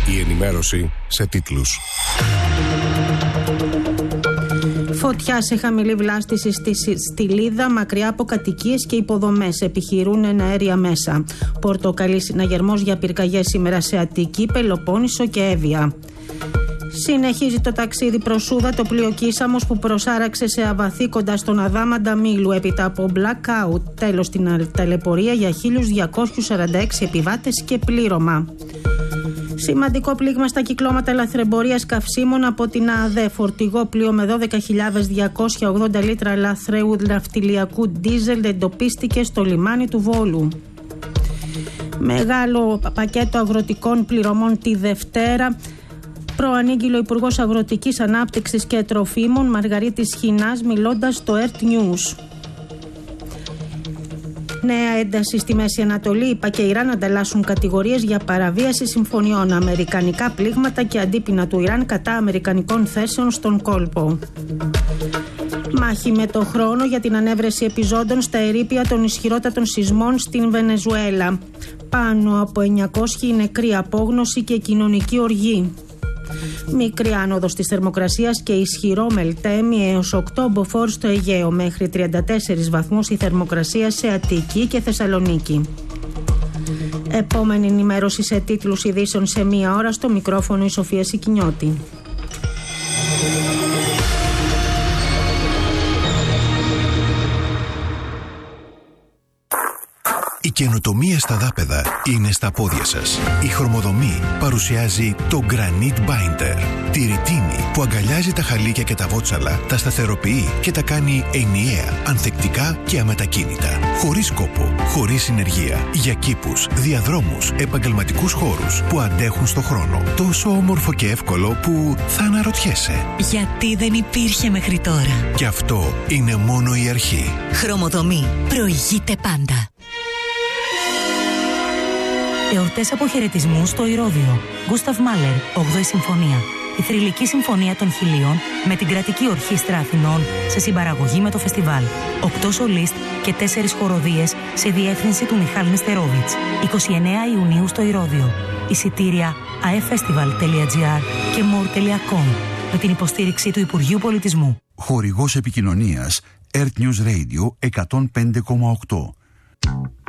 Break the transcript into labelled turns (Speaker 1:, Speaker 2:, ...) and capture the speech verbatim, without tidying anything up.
Speaker 1: Η ενημέρωση σε τίτλους.
Speaker 2: Φωτιά σε χαμηλή βλάστηση στη Στυλίδα, μακριά από κατοικίες και υποδομές. Επιχειρούν εναέρια μέσα. Πορτοκαλί συναγερμός για πυρκαγιές σήμερα σε Αττική, Πελοπόννησο και Εύβοια. Συνεχίζει το ταξίδι προς Σούδα το πλοίο Κίσαμος που προσάραξε σε αβαθή κοντά στον Αδάμαντα Μήλου έπειτα από blackout. Τέλος στην ταλαιπωρία για χίλια διακόσιους σαράντα έξι επιβάτες και πλήρωμα. Σημαντικό πλήγμα στα κυκλώματα λαθρεμπορίας καυσίμων από την ΑΔΕ. Φορτηγό πλοίο με δώδεκα χιλιάδες διακόσια ογδόντα λίτρα λαθρέου ναυτιλιακού ντίζελ εντοπίστηκε στο λιμάνι του Βόλου. Μεγάλο πακέτο αγροτικών πληρωμών τη Δευτέρα. Προανήγγειλε ο Υπουργός Αγροτικής Ανάπτυξης και Τροφίμων Μαργαρίτης Χινάς μιλώντας στο ΕΡΤ News. Νέα ένταση στη Μέση Ανατολή. ΗΠΑ και Ιράν ανταλλάσσουν κατηγορίες για παραβίαση συμφωνιών. Αμερικανικά πλήγματα και αντίπεινα του Ιράν κατά αμερικανικών θέσεων στον κόλπο. Μάχη με το χρόνο για την ανέβρεση επιζώντων στα ερείπια των ισχυρότατων σεισμών στην Βενεζουέλα. Πάνω από εννιακόσιοι νεκροί, απόγνωση και κοινωνική οργή. Μικρή άνοδος της θερμοκρασίας και ισχυρό μελτέμι έως οκτώ μποφόρ στο Αιγαίο. Μέχρι τριάντα τέσσερις βαθμούς η θερμοκρασία σε Αττική και Θεσσαλονίκη. Επόμενη ενημέρωση σε τίτλους ειδήσεων σε μία ώρα. Στο μικρόφωνο η Σοφία Σικινιώτη.
Speaker 3: Η καινοτομία στα δάπεδα είναι στα πόδια σας. Η Χρωμοδομή παρουσιάζει το Granite Binder. Τη ρητίνη που αγκαλιάζει τα χαλίκια και τα βότσαλα, τα σταθεροποιεί και τα κάνει ενιαία, ανθεκτικά και αμετακίνητα. Χωρίς κόπο, χωρίς συνεργεία. Για κήπους, διαδρόμους, επαγγελματικούς χώρους που αντέχουν στο χρόνο. Τόσο όμορφο και εύκολο που θα αναρωτιέσαι.
Speaker 4: Γιατί δεν υπήρχε μέχρι τώρα.
Speaker 3: Και αυτό είναι μόνο η αρχή.
Speaker 4: Χρωμοδομή. Προηγείται πάντα. Εορτές αποχαιρετισμού στο Ηρώδειο. Γκούσταβ Μάλερ, όγδοη Συμφωνία. Η θρυλική συμφωνία των χιλίων με την Κρατική Ορχήστρα Αθηνών σε συμπαραγωγή με το φεστιβάλ. Οκτώ σολίστ και τέσσερις χοροδίες σε διεύθυνση του Μιχάλ Νεστερόβιτς. εικοστή ενάτη Ιουνίου στο Ηρώδειο. Εισιτήρια αεφεστιβάλ τελεία τζι άρ και μορ τελεία κομ με την υποστήριξη του Υπουργείου Πολιτισμού.
Speaker 5: Χορηγός επικοινωνίας ΕΡΤ News Radio εκατόν πέντε κόμμα οκτώ.